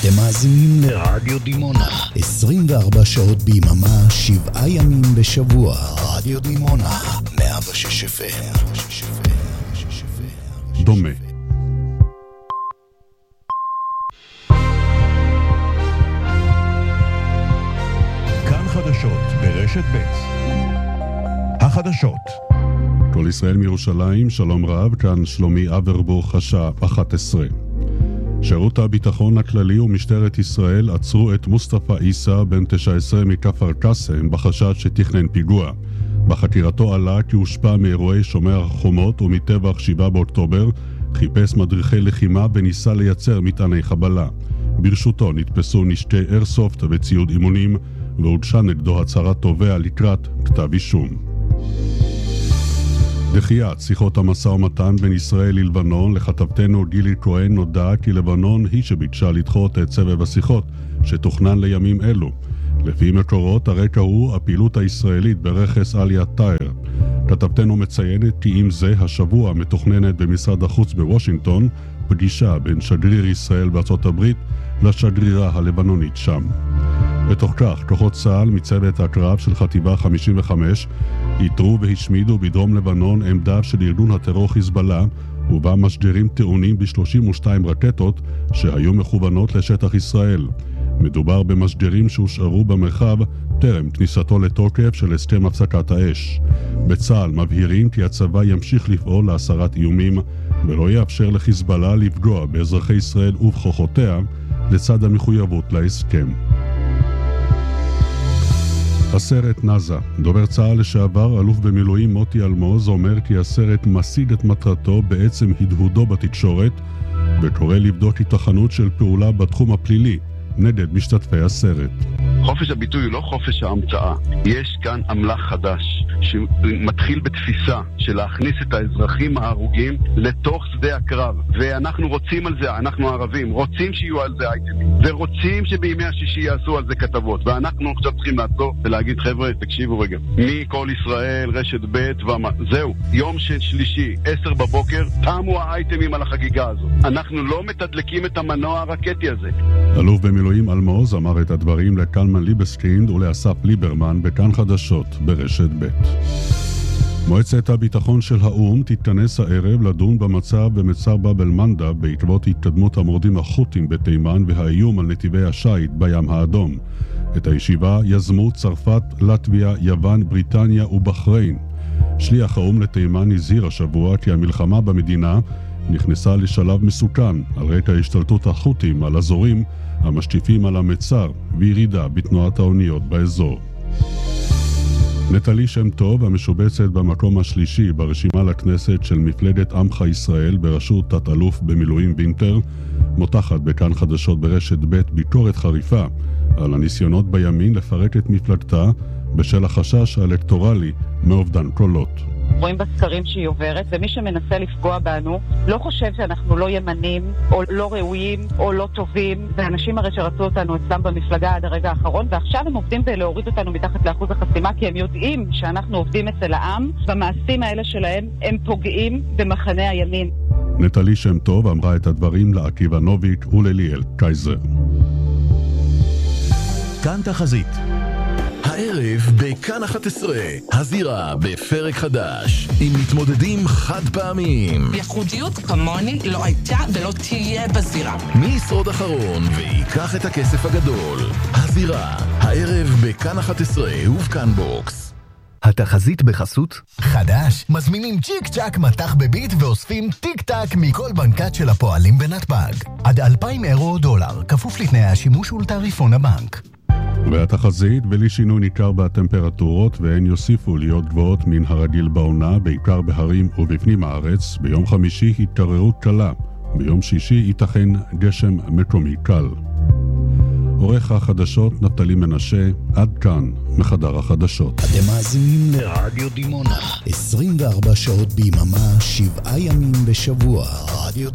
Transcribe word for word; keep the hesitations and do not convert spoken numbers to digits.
אתם מאזינים לרדיו דימונה, עשרים וארבע שעות ביממה, שבעה ימים בשבוע. רדיו דימונה, מאה ושש אף אם. דומה. כאן חדשות ברשת ב'. החדשות. כל ישראל מירושלים, שלום רב, כאן שלומי אברבוך, השעה אחת עשרה. שירות הביטחון הכללי ומשטרת ישראל עצרו את מוסטפא עיסא בן תשע עשרה מכפר קאסם בחשד שתכנן פיגוע. בחקירתו עלה כי הושפע מאירועי שומר החומות ומטבח שבעה באוקטובר, חיפש מדריכי לחימה וניסה לייצר מטעני חבלה. ברשותו נתפסו נשקי איירסופט וציוד אימונים, והוגשה נגדו הצהרת תובע לקראת כתב אישום. דחיית שיחות המשא ומתן בין ישראל ללבנון, לכתבתנו גילי כהן נודע כי לבנון היא שביקשה לדחות את סבב השיחות שתוכנן לימים אלו. לפי מקורות הרקע הוא הפעילות הישראלית ברכס עליית טאיר. כתבתנו מציינת כי עם זה השבוע מתוכננת במשרד החוץ בוושינגטון פגישה בין שגריר ישראל בארצות הברית לשגרירה הלבנונית שם. בתוך כך, כוחות צה"ל מצוות הקרב של חטיבה חמישים וחמש איתרו והשמידו בדרום לבנון עמדה של ארגון הטרור חיזבאללה, ובה משדרים טעונים ב-שלושים ושתיים רקטות שהיו מכוונות לשטח ישראל. מדובר במשדרים שהושארו במרחב טרם כניסתו לתוקף של הסכם הפסקת האש. בצה"ל מבהירים כי הצבא ימשיך לפעול להסרת איומים ולא יאפשר לחיזבאללה לפגוע באזרחי ישראל ובכוחותיה לצד המחויבות להסכם. הסרט נזה. דובר צה"ל לשעבר, אלוף במילואים מוטי אלמוז, אומר כי הסרט משיג את מטרתו בעצם הדהודו בתקשורת, וקורא לבדוק התכנות של פעולה בתחום הפלילי נגד משתתפי הסרט. חופש הביטוי הוא לא חופש ההמצאה. יש כאן אמל"ח חדש שמתחיל בתפיסה של להכניס את האזרחים ההרוגים לתוך שדה הקרב, ואנחנו רוצים על זה, אנחנו הערבים רוצים שיהיו על זה אייטמים ורוצים שבימי השישי יעשו על זה כתבות, ואנחנו עכשיו צריכים לעצור ולהגיד חבר'ה תקשיבו רגע, מכל ישראל רשת ב' ומה, זהו, יום של שלישי עשר בבוקר תמו האייטמים על החגיגה הזאת. אנחנו לא מתדלקים את המנוע הרקטי הזה. אלוף במילואים אלמוז אמר את הדברים לקלמן ליבסקינד ולאסף ליברמן בכאן חדשות ברשת ב'. מועצת הביטחון של האום תתכנס הערב לדון במצב במצר באב אל-מנדב בעקבות התקדמות המורדים החות'ים בתימן והאיום על נתיבי השיט בים האדום. את הישיבה יזמו צרפת, לטביה, יוון, בריטניה ובחריין. שליח האום לתימן הזהיר השבוע כי המלחמה במדינה נכנסה לשלב מסוכן על רקע השתלטות החות'ים על אזורים המשקיפים על המצר וירידה בתנועת האוניות באזור. נטלי שם טוב, המשובצת במקום השלישי ברשימה לכנסת של מפלגת עמך ישראל בראשות תת-אלוף במילואים וינטר, מותחת בכאן חדשות ברשת ב' ביקורת חריפה על הניסיונות בימין לפרק את מפלגתה בשל החשש האלקטורלי מאובדן קולות. רואים בסקרים שהיא עוברת, ומי שמנסה לפגוע בנו לא חושב שאנחנו לא ימנים או לא ראויים או לא טובים. זה אנשים הרי שרצו אותנו אצלם במפלגה עד הרגע האחרון, ועכשיו הם עובדים בלהוריד אותנו מתחת לאחוז החסימה, כי הם יודעים שאנחנו עובדים אצל העם. במעשים האלה שלהם הם פוגעים במחנה הימין. נטלי שם טוב אמרה את הדברים לעקיבא נוביק ולליאל קייזר. כאן תחזית. הערב בכאן אחת עשרה, הזירה בפרק חדש עם מתמודדים חד פעמיים. ייחודיות כמוני לא הייתה ולא תהיה בזירה. מי ישרוד אחרון ויקח את הכסף הגדול? הזירה, הערב בכאן אחת עשרה ובכאן בוקס. התחזית בחסות חדש, מזמינים צ'יק צ'ק מתח בביט ואוספים טיק טק מכל בנקת של הפועלים בנתב"ג. עד אלפיים אירו או דולר, כפוף לתנאי השימוש ולתעריפון הבנק. והתחזית, בלי שינוי ניכר בטמפרטורות, והן יוסיפו להיות גבוהות מן הרגיל בעונה, בעיקר בהרים ובפנים הארץ. ביום חמישי התקררות קלה, ביום שישי ייתכן גשם מקומי קל. עורך החדשות נפתלי מנשה, עד כאן מחדר החדשות. אתם מאזינים לרדיו דימונה, עשרים וארבע שעות ביממה, שבעה ימים בשבוע. רדיו